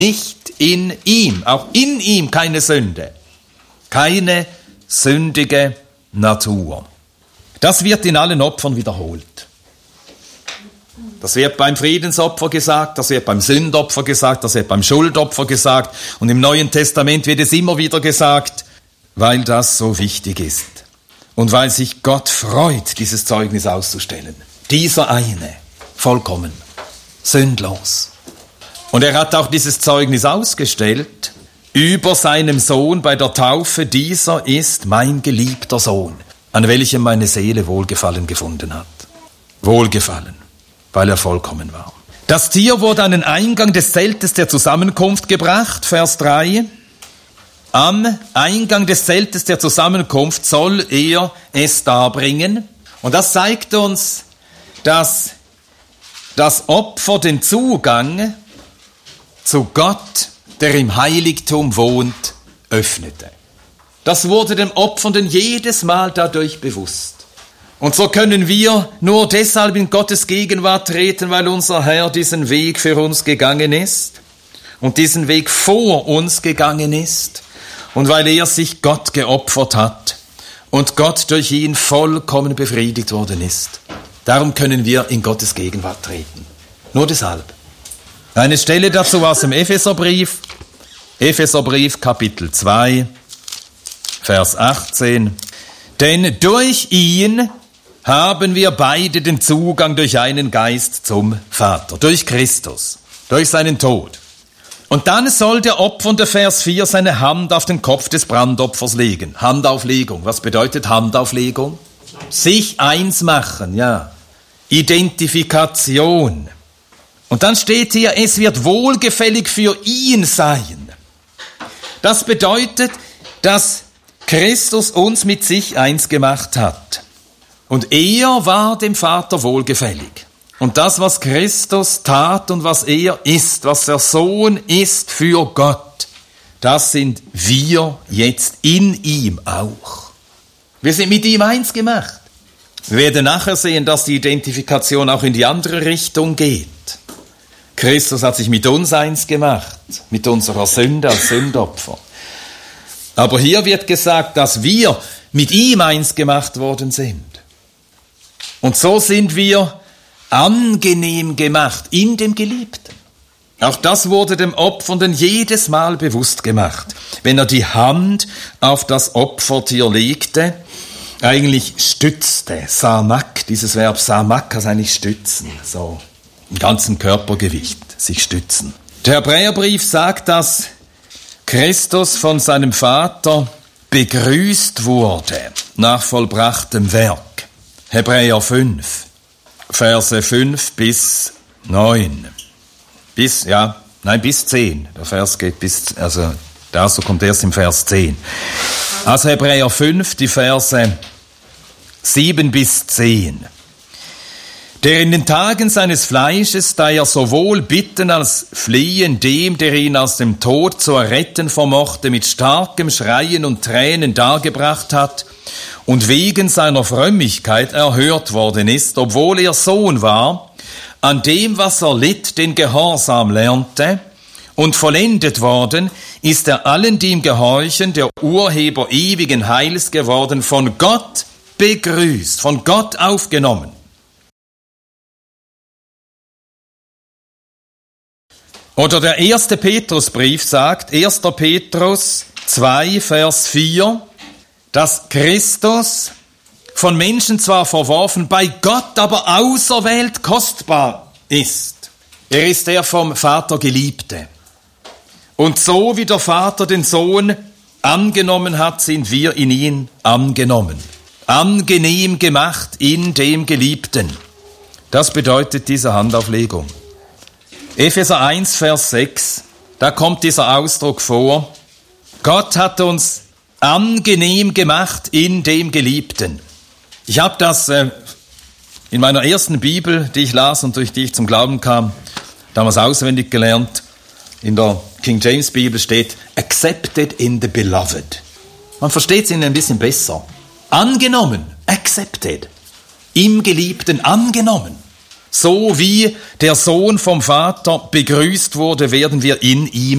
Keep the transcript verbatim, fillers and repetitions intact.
nicht in ihm, auch in ihm keine Sünde, keine sündige Natur. Das wird in allen Opfern wiederholt. Das wird beim Friedensopfer gesagt, das wird beim Sündopfer gesagt, das wird beim Schuldopfer gesagt und im Neuen Testament wird es immer wieder gesagt, weil das so wichtig ist und weil sich Gott freut, dieses Zeugnis auszustellen. Dieser eine, vollkommen, sündlos. Und er hat auch dieses Zeugnis ausgestellt über seinem Sohn bei der Taufe. Dieser ist mein geliebter Sohn, an welchem meine Seele Wohlgefallen gefunden hat. Wohlgefallen, weil er vollkommen war. Das Tier wurde an den Eingang des Zeltes der Zusammenkunft gebracht, Vers drei. Am Eingang des Zeltes der Zusammenkunft soll er es darbringen. Und das zeigt uns, dass das Opfer den Zugang zu Gott, der im Heiligtum wohnt, öffnete. Das wurde dem Opfernden jedes Mal dadurch bewusst. Und so können wir nur deshalb in Gottes Gegenwart treten, weil unser Herr diesen Weg für uns gegangen ist und diesen Weg vor uns gegangen ist und weil er sich Gott geopfert hat und Gott durch ihn vollkommen befriedigt worden ist. Darum können wir in Gottes Gegenwart treten. Nur deshalb. Eine Stelle dazu aus dem Epheserbrief, Epheserbrief Kapitel zwei, Vers achtzehn. Denn durch ihn haben wir beide den Zugang durch einen Geist zum Vater, durch Christus, durch seinen Tod. Und dann soll der Opfernde, Vers vier, seine Hand auf den Kopf des Brandopfers legen. Handauflegung. Was bedeutet Handauflegung? Sich eins machen, ja. Identifikation. Und dann steht hier, es wird wohlgefällig für ihn sein. Das bedeutet, dass Christus uns mit sich eins gemacht hat. Und er war dem Vater wohlgefällig. Und das, was Christus tat und was er ist, was der Sohn ist für Gott, das sind wir jetzt in ihm auch. Wir sind mit ihm eins gemacht. Wir werden nachher sehen, dass die Identifikation auch in die andere Richtung geht. Christus hat sich mit uns eins gemacht, mit unserer Sünde als Sündopfer. Aber hier wird gesagt, dass wir mit ihm eins gemacht worden sind. Und so sind wir angenehm gemacht in dem Geliebten. Auch das wurde dem Opfernden jedes Mal bewusst gemacht, wenn er die Hand auf das Opfertier legte, eigentlich stützte, samak, dieses Verb samak heißt eigentlich stützen, so im ganzen Körpergewicht, sich stützen. Der Hebräerbrief sagt, dass Christus von seinem Vater begrüßt wurde nach vollbrachtem Werk. Hebräer fünf, Verse fünf bis neun. Bis, ja, nein, bis zehn. Der Vers geht bis, also, dazu kommt erst im Vers zehn. Also Hebräer fünf, die Verse sieben bis zehn. Der in den Tagen seines Fleisches, da er sowohl bitten als flehen dem, der ihn aus dem Tod zu erretten vermochte, mit starkem Schreien und Tränen dargebracht hat und wegen seiner Frömmigkeit erhört worden ist, obwohl er Sohn war, an dem, was er litt, den Gehorsam lernte, und vollendet worden ist er allen, die ihm gehorchen, der Urheber ewigen Heils geworden, von Gott begrüßt, von Gott aufgenommen. Oder der erste Petrusbrief sagt, erster Petrus zwei, Vers vier, dass Christus von Menschen zwar verworfen, bei Gott aber auserwählt kostbar ist. Er ist der vom Vater Geliebte. Und so wie der Vater den Sohn angenommen hat, sind wir in ihn angenommen. Angenehm gemacht in dem Geliebten. Das bedeutet diese Handauflegung. Epheser eins, Vers sechs, da kommt dieser Ausdruck vor. Gott hat uns angenehm gemacht in dem Geliebten. Ich habe das äh, in meiner ersten Bibel, die ich las und durch die ich zum Glauben kam, damals auswendig gelernt. In der King James Bibel steht, accepted in the beloved. Man versteht es ihnen ein bisschen besser. Angenommen, accepted. Im Geliebten angenommen. So wie der Sohn vom Vater begrüßt wurde, werden wir in ihm